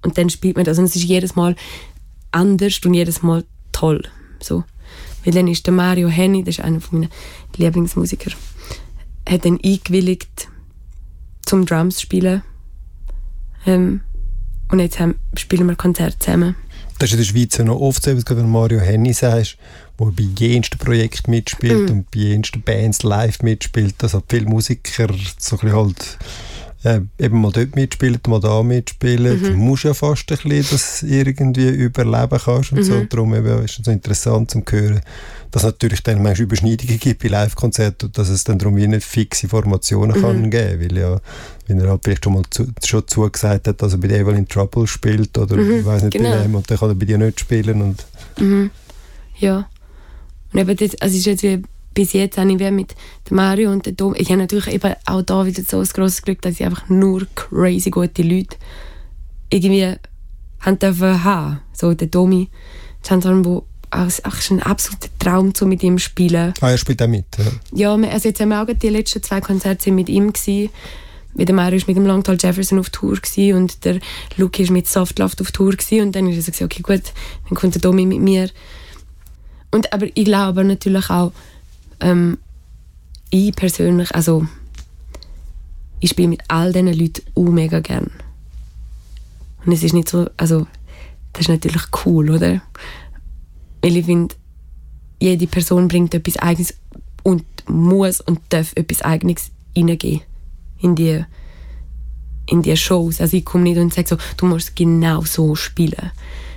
und dann spielt man das. Und es ist jedes Mal anders und jedes Mal toll. So. Weil dann ist der Mario Henny, das ist einer meiner Lieblingsmusiker, hat dann eingewilligt zum Drums spielen. Ähm, und jetzt haben, spielen wir Konzerte zusammen. Das ist in der Schweiz ja noch oft so, wenn du Mario Henny sagst, der bei jensten Projekten mitspielt mm. und bei jensten Bands live mitspielt, dass halt viele Musiker so ein bisschen halt äh, eben mal dort mitspielen, mal da mitspielen. Mhm. Du musst ja fast ein bisschen das irgendwie überleben kannst und mhm. so. Und darum eben ist es so interessant zu hören, dass es natürlich dann manchmal Überschneidungen gibt bei Live-Konzerten und dass es dann darum wie nicht fixe Formationen mhm. kann geben, weil ja, wenn er halt vielleicht schon mal zu, schon zugesagt hat, dass er bei Devil in Trouble spielt oder mhm, ich weiss nicht genau. bei wem und dann kann er bei dir nicht spielen. Und mhm. Ja. Und eben das, also ist jetzt wie, bis jetzt habe ich wie mit Mario und dem Dom, ich habe natürlich eben auch da wieder so ein grosses Glück, dass ich einfach nur crazy gute Leute irgendwie haben dürfen haben. So der Domi, Chantal, wo auch, auch schon ein absoluter Traum, so mit ihm zu spielen. Ah, er spielt auch mit, ja. Ja, also jetzt haben wir auch die letzten zwei Konzerte mit ihm gewesen. Weil der Mario war mit dem Longtall Jefferson auf Tour gewesen und der Luke war mit Softloft auf Tour gewesen. Und dann ist er so gesagt, okay gut, dann kommt der Domi mit mir. Und, aber ich glaube natürlich auch, ähm, ich persönlich, also ich spiele mit all diesen Leuten auch mega gern. Und es ist nicht so, also das ist natürlich cool, oder? Weil ich finde, jede Person bringt etwas Eigenes und muss und darf etwas Eigenes reingeben in die, in die Shows. Also ich komme nicht und sage so, du musst genau so spielen.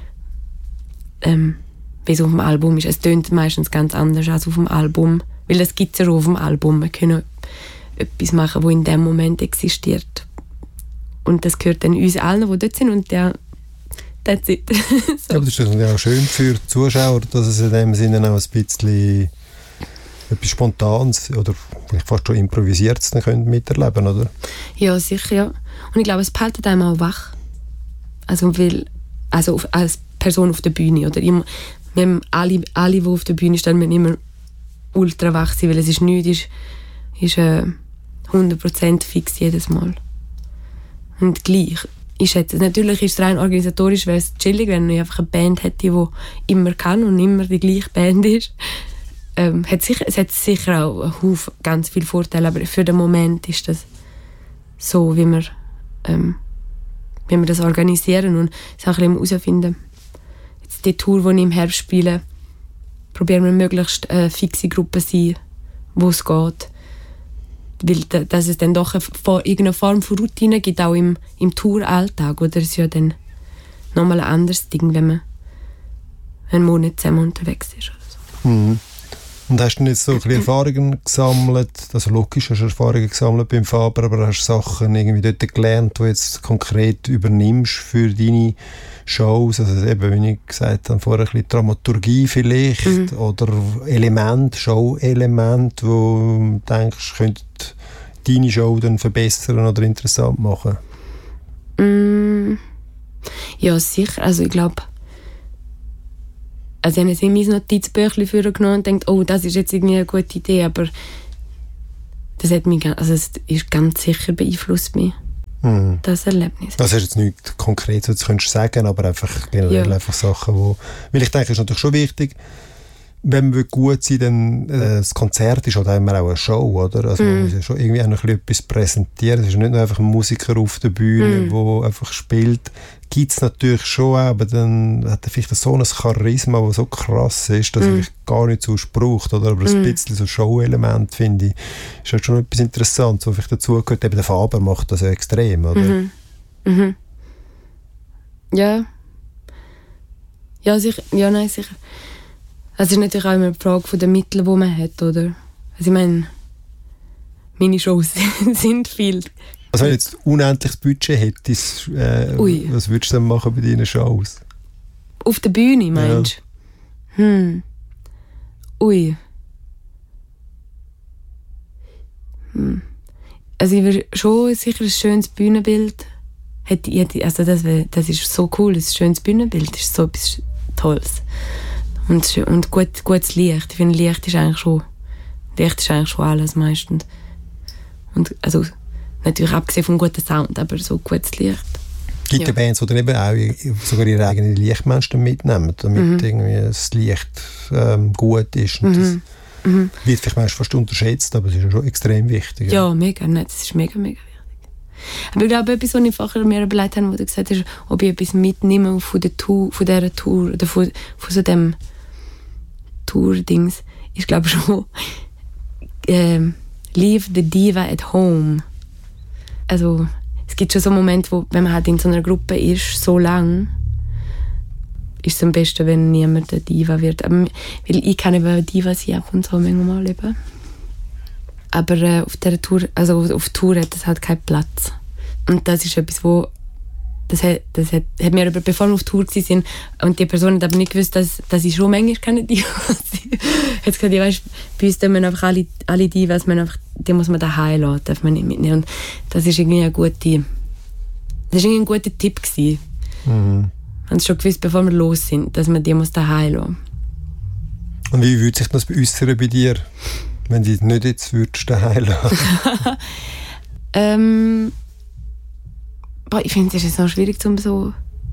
Ähm, wie es auf dem Album ist. Es tönt meistens ganz anders als auf dem Album. Weil das gibt es ja auch auf dem Album. Wir können etwas machen, das in dem Moment existiert. Und das gehört dann uns allen, die dort sind. Und der, that's it. So. Aber das ist ja auch schön für die Zuschauer, dass es in dem Sinne auch ein bisschen etwas Spontanes oder vielleicht fast schon Improvisiertes miterleben können, oder? Ja, sicher, ja. Und ich glaube, es behaltet einem auch wach. Also, weil, also auf, als Person auf der Bühne. Oder immer, wir haben alle, alle, die auf der Bühne stehen, müssen immer ultra wach sein, weil es ist nichts, ist, ist äh, hundert Prozent fix jedes Mal. Und gleich. Ich schätze, natürlich ist es rein organisatorisch, wäre es chillig, wenn ich einfach eine Band hätte, die immer kann und immer die gleiche Band ist. Ähm, hat sicher, es hat sicher auch einen Haufen, ganz viele Vorteile, aber für den Moment ist das so, wie wir, ähm, wie wir das organisieren und es auch ein bisschen herausfinden. Jetzt die Tour, die ich im Herbst spiele, probieren wir möglichst eine fixe Gruppe zu sein, wo es geht. Weil dass es dann doch eine, irgendeine Form von Routine gibt, auch im, im Touralltag. Oder es ist ja dann nochmal ein anderes Ding, wenn man einen Monat zusammen unterwegs ist. Oder so. Mhm. Und hast du jetzt so ein bisschen Erfahrungen gesammelt, also logisch hast du Erfahrungen gesammelt beim Faber, aber hast du Sachen irgendwie dort gelernt, die du jetzt konkret übernimmst für deine Shows, also eben, wie ich gesagt habe, vorher ein bisschen Dramaturgie vielleicht mhm. oder Element, Show-Element, wo du denkst, könnte deine Show dann verbessern oder interessant machen? Mm, ja, sicher, also ich glaube, also ich habe jetzt in mein Notizbüchlein vorgenommen und gedacht, oh, das ist jetzt irgendwie eine gute Idee, aber das hat mich, also es ist ganz sicher beeinflusst mich, mhm. das Erlebnis. Das ist jetzt nichts Konkretes, was du könntest sagen, aber einfach generell ja. einfach Sachen, wo, weil ich denke, es ist natürlich schon wichtig, wenn man gut sein will, dann äh, das Konzert ist halt immer auch eine Show, oder? Also mm. man muss ja schon irgendwie auch noch etwas präsentieren. Es ist nicht nur einfach ein Musiker auf der Bühne, der mm. einfach spielt. Gibt es natürlich schon auch, aber dann hat er vielleicht so ein Charisma, das so krass ist, dass mm. er gar nicht so braucht, oder? Aber ein mm. bisschen so Show-Element, finde ich, ist halt schon etwas Interessantes, was vielleicht dazu gehört. Eben der Faber macht das ja extrem, oder? Mhm. Mhm. Ja. Ja, sicher. Ja, nein, sicher. Es ist natürlich auch immer die Frage der Mittel, die man hat, oder? Also ich meine, meine Shows sind viel. Also wenn du jetzt unendliches Budget hättest, äh, was würdest du dann machen bei deinen Shows? Auf der Bühne, meinst du? Ja. Hm. Ui. Hm. Also ich würde schon sicher ein schönes Bühnenbild. Hätte, hätte, also das, wär, das ist so cool, ein schönes Bühnenbild, das ist so etwas Tolles. Und, und gut, gutes Licht. Ich finde, Licht ist eigentlich schon, Licht ist eigentlich schon alles meistens. Und, also, natürlich abgesehen vom guten Sound, aber so gutes Licht. Es gibt ja. ja Bands, die dann eben auch sogar ihre eigenen Lichtmenschen mitnehmen, damit mhm. irgendwie das Licht ähm, gut ist. Und mhm. das mhm. wird vielleicht manchmal fast unterschätzt, aber es ist ja schon extrem wichtig. Ja, ja mega. Nein, das ist mega, mega wichtig. Aber ich glaube, etwas, was ich vorher mir überlegt habe, wo du gesagt hast, ob ich etwas mitnehme von, der Tour, von dieser Tour oder von, von so dem Tour-Dings, ist glaube ich schon ähm, «Leave the diva at home». Also es gibt schon so Momente, wo, wenn man halt in so einer Gruppe ist, so lang, ist es am besten, wenn niemand eine Diva wird. Aber, weil ich kann eben Diva sein ab und zu manchmal eben. Aber äh, auf dieser Tour, also auf Tour hat das halt keinen Platz. Und das ist etwas, wo das hat, das hat, hat mir aber, bevor wir auf Tour waren, und die Person hat aber nicht gewusst, dass, dass ich schon manchmal keine Diva sein. Hat gesagt, ich weiss, bei uns man einfach alle, alle Divas, man einfach, die muss man daheim lassen, darf man nicht mitnehmen. Und das ist irgendwie eine gute, das ist irgendwie ein guter Tipp gewesen. Mhm. Wir haben schon gewusst, bevor wir los sind, dass man die muss daheim lassen. Und wie würde sich das äußern bei dir, wenn du nicht jetzt würdest daheim lassen? ähm, boah, ich finde, es ist noch schwierig, um so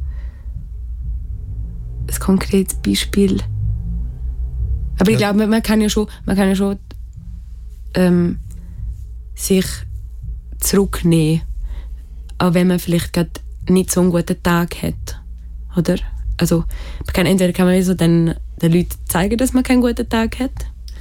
ein konkretes Beispiel. Aber ja. Ich glaube, man kann ja schon, man kann ja schon ähm, sich zurücknehmen, auch wenn man vielleicht gerade nicht so einen guten Tag hat, oder? Also, man kann, entweder kann man so den, den Leuten zeigen, dass man keinen guten Tag hat,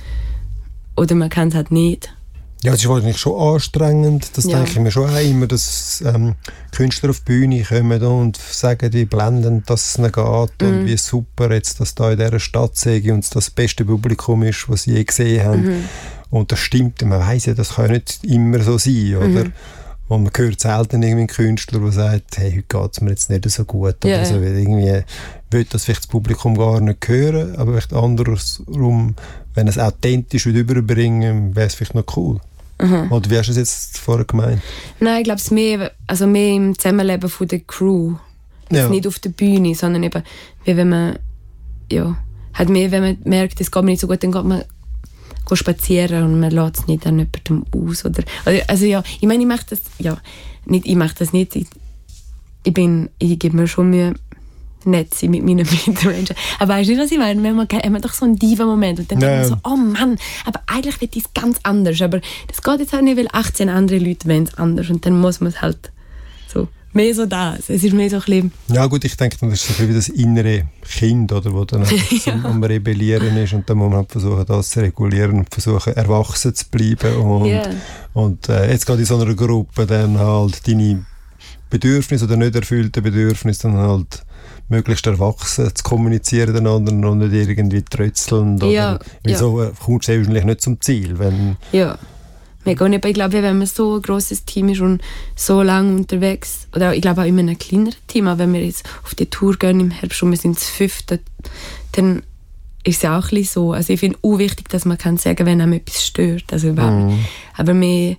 oder man kann es halt nicht. Ja, es ist wahrscheinlich schon anstrengend, das ja. denke ich mir schon auch immer, dass ähm, Künstler auf die Bühne kommen und sagen, die blenden, dass es nicht geht mm. und wie super jetzt, dass da in dieser Stadt sehe und es das beste Publikum ist, was sie je gesehen haben. Mm. Und das stimmt, man weiss ja, das kann ja nicht immer so sein, oder? Mm. Und man hört selten irgendwie einen Künstler, der sagt, hey, heute geht es mir jetzt nicht so gut. Oder yeah. so, weil irgendwie will das vielleicht das Publikum gar nicht hören, aber vielleicht andersrum, wenn es authentisch überbringen, wäre es vielleicht noch cool. Mhm. Oder wie hast du es jetzt vorher gemeint? Nein, ich glaube, es mehr, also mehr im Zusammenleben von der Crew. Ja. Nicht auf der Bühne, sondern eben, wie wenn man, ja, halt mehr, wenn man merkt, es geht mir nicht so gut, dann geht man geht spazieren und man lässt es nicht an jemandem aus. Oder, also ja, ich meine, ich mache das, ja, nicht, ich mache das nicht, ich, ich bin, ich gebe mir schon Mühe, nett sein mit meinen Mitmenschen. Aber weißt du nicht, was ich meine? Manchmal hat man doch so einen Diva-Moment und dann denkt man so, oh Mann, aber eigentlich wird es ganz anders. Aber das geht jetzt halt nicht, weil achtzehn andere Leute wollen es anders und dann muss man es halt so, mehr so das. Es ist mehr so ein bisschen... Ja gut, ich denke, das ist so ein bisschen wie das innere Kind, oder, das dann so ja. am Rebellieren ist und dann muss man halt versuchen, das zu regulieren und versuchen, erwachsen zu bleiben. Und, yeah. und äh, jetzt gerade in so einer Gruppe dann halt deine Bedürfnisse oder nicht erfüllte Bedürfnisse dann halt möglichst erwachsen zu kommunizieren einander und nicht irgendwie trötzeln. Ja, weil ja. so kommst du wahrscheinlich nicht zum Ziel. Wenn ja, mega. Und ich glaube, wenn man so ein grosses Team ist und so lange unterwegs, oder ich glaube auch immer ein kleineres Team, aber wenn wir jetzt auf die Tour gehen im Herbst und wir sind das fünfte, dann ist es ja auch ein bisschen so. Also ich finde es auch wichtig, dass man kann sagen, wenn einem etwas stört. Also überhaupt mm. Aber mir,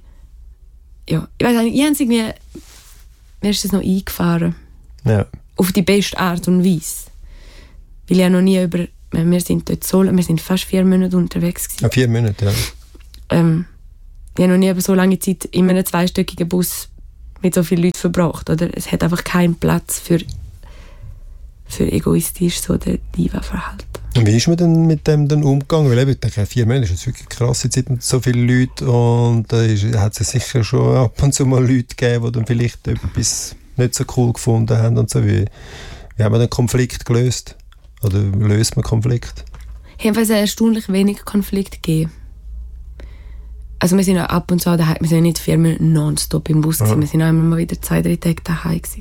ja, ich weiß nicht, ich habe es irgendwie, mir ist das noch eingefahren. Ja. Auf die beste Art und Weise. Weil ich noch nie über... Wir sind dort so... Wir sind fast vier Monate unterwegs gewesen. Ja, vier Monate, ja. Ähm, ich habe noch nie über so lange Zeit in einem zweistöckigen Bus mit so vielen Leuten verbracht. Oder? Es hat einfach keinen Platz für, für egoistisch so der Diva-Verhalten. Und wie ist man denn mit dem dann umgegangen? Weil ich denke, vier Monate ist jetzt wirklich eine krasse Zeit mit so vielen Leuten. Und da äh, hat es sicher schon ab und zu mal Leute gegeben, die dann vielleicht etwas nicht so cool gefunden haben und so. Wie, wie haben wir den Konflikt gelöst? Oder löst man Konflikt? Jedenfalls hat es erstaunlich wenig Konflikt gegeben. Also wir sind auch ab und zu daheim, wir sind nicht vier Monate nonstop im Bus gewesen, wir sind auch immer mal wieder zwei, drei Tage daheim gewesen.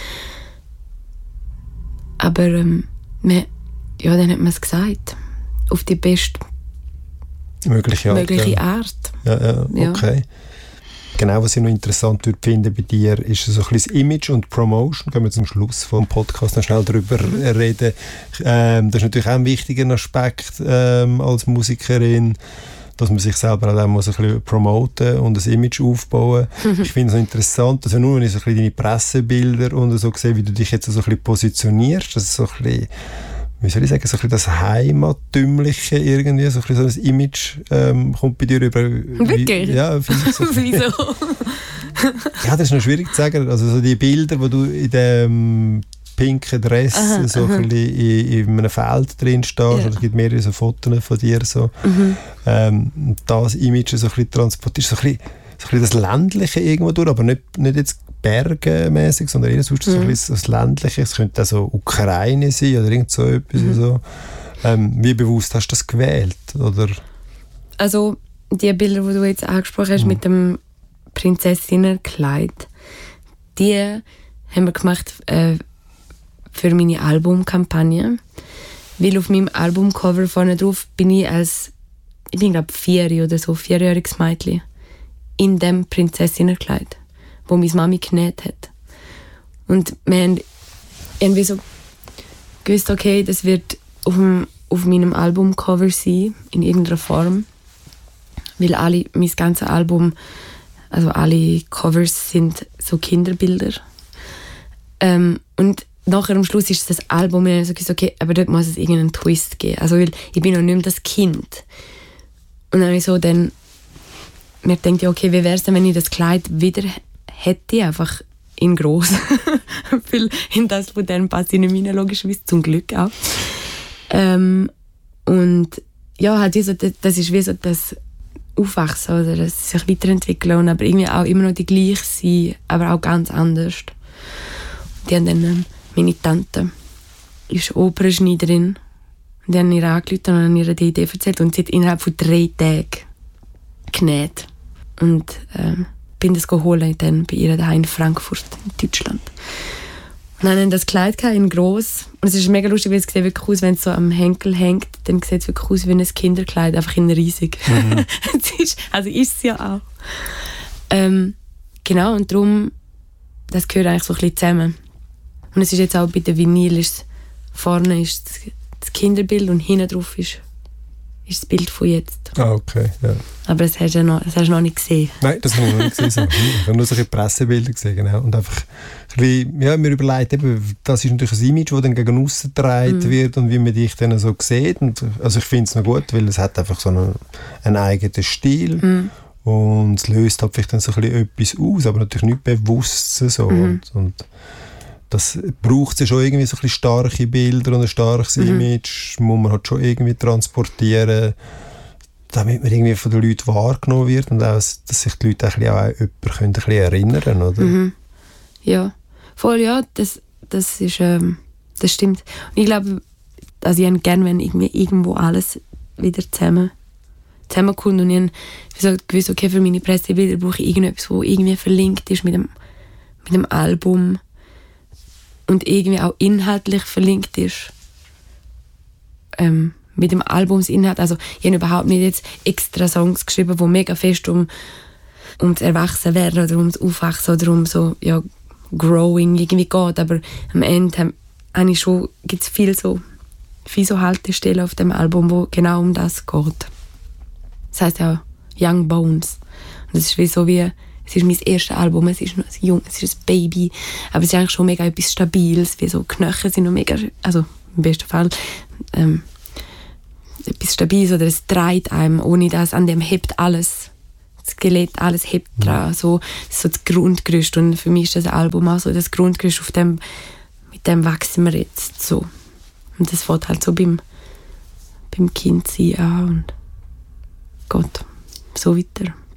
Aber ähm, wir, ja, dann hat man es gesagt. Auf die beste mögliche Art. Mögliche ja. Art. Ja, ja, okay. Ja. Genau, was ich noch interessant würde finden bei dir, ist so ein bisschen das Image und Promotion. Können wir zum Schluss vom Podcast noch schnell darüber reden. Ähm, das ist natürlich auch ein wichtiger Aspekt ähm, als Musikerin, dass man sich selber auch muss ein bisschen promoten und ein Image aufbauen. Ich finde es interessant, also nur wenn ich so ein bisschen deine Pressebilder und so sehe, wie du dich jetzt so ein bisschen positionierst, das ist so ein bisschen, wie soll ich sagen, so ein bisschen das Heimatümliche irgendwie, so ein bisschen so ein Image ähm, kommt bei dir über... Wirklich? Wie, ja, finde ich so. Wieso? Ja, das ist noch schwierig zu sagen. Also so die Bilder, wo du in dem pinken Dress aha, so aha. Ein bisschen in, in einem Feld drin stehst, ja. Es gibt mehrere so Fotos von dir. So. Mhm. Ähm, das Image so ein bisschen transportiert, so ein bisschen, so ein bisschen das Ländliche irgendwo durch, aber nicht, nicht jetzt bergenmäßig, sondern eher sonst mhm. so ein bisschen das Ländliche. Es könnte auch so Ukraine sein oder irgend so etwas. Mhm. So. Ähm, wie bewusst hast du das gewählt? Oder? Also die Bilder, die du jetzt angesprochen hast mhm. mit dem Prinzessinnenkleid, die haben wir gemacht äh, für meine Albumkampagne. Weil auf meinem Albumcover vorne drauf bin ich als, ich bin glaube vier oder so, vierjähriges Mädchen in dem Prinzessinnenkleid, wo meine Mami genäht hat. Und wir haben irgendwie so gewusst, okay, das wird auf, dem, auf meinem Albumcover sein, in irgendeiner Form. Weil alle, mein ganzes Album, also alle Covers sind so Kinderbilder. Ähm, und nachher am Schluss ist das Album, und ich so gesagt, okay, aber dort muss es irgendeinen Twist geben. Also, weil ich bin noch nicht mehr das Kind. Und dann habe ich so dann mir gedacht, ja, okay, wie wäre es denn, wenn ich das Kleid wieder hätte, einfach in gross. Weil in das von denen passe ich nicht rein, logischerweise, zum Glück auch. Ähm, und ja, halt so, das ist wie so das Aufwachsen oder das sich weiterentwickeln und aber irgendwie auch immer noch die gleiche sein, aber auch ganz anders. Die haben dann ähm, meine Tante ist Opernschneiderin und die haben ihr angerufen und haben ihr die Idee erzählt und sie hat innerhalb von drei Tagen genäht und ähm, bin das geholt dann bei ihr daheim in Frankfurt in Deutschland. Und dann haben das Kleid in gross und es ist mega lustig, weil es sieht wirklich aus, wenn es so am Henkel hängt, dann sieht es wirklich aus wie ein Kinderkleid, einfach in riesig. Mhm. ist, also ist es ja auch. Ähm, genau, und darum, das gehört eigentlich so ein bisschen zusammen. Und es ist jetzt auch bei der Vinyl, ist, vorne ist das, das Kinderbild und hinten drauf ist, ist das Bild von jetzt. Ah, okay, ja. Aber das hast du ja noch, das hast du noch nicht gesehen. Nein, das habe ich noch nicht gesehen. Ich habe nur solche Pressebilder gesehen, genau. Und einfach ein bisschen, ja, mir überlegt, eben, das ist natürlich ein Image, das dann gegen aussen getragen mm. wird und wie man dich dann so sieht. Und, also ich finde es noch gut, weil es hat einfach so einen, einen eigenen Stil. Mm. Und es löst halt vielleicht dann so ein bisschen etwas aus, aber natürlich nicht bewusst so. Mm. Und, und das braucht es schon irgendwie so ein bisschen starke Bilder und ein starkes mm. Image, muss man halt schon irgendwie transportieren, damit man irgendwie von den Leuten wahrgenommen wird und auch, dass sich die Leute auch an jemanden ein bisschen erinnern, oder? Mhm. Ja, voll, ja, das, das ist, ähm, das stimmt. Und ich glaube, also ich hätte gerne, wenn irgendwie irgendwo alles wieder zusammen, zusammenkommt und ich habe so gewusst, okay, für meine Pressebilder brauche ich irgendetwas, wo irgendwie verlinkt ist mit dem, mit dem Album und irgendwie auch inhaltlich verlinkt ist. Ähm, mit dem Albumsinhalt, also ich habe überhaupt nicht jetzt extra Songs geschrieben, die mega fest um, um das Erwachsenwerden oder um das Aufwachsen oder um so, ja, Growing irgendwie geht, aber am Ende habe ich schon, gibt es viel so, viele so Haltestellen auf dem Album, wo genau um das geht. Das heisst ja Young Bones. Und das ist wie so wie, es ist mein erstes Album, es ist noch ein Jung, es ist ein Baby, aber es ist eigentlich schon mega etwas Stabiles, wie so Knöchel sind noch mega, also im besten Fall, ähm, etwas Stabiles oder es dreht einem, ohne dass an dem hebt alles, das Skelett, alles hebt mhm. dran, so, so das Grundgerüst und für mich ist das Album auch so das Grundgerüst, auf dem, mit dem wachsen wir jetzt so und das fängt halt so beim, beim Kindsein an und Gott, so weiter.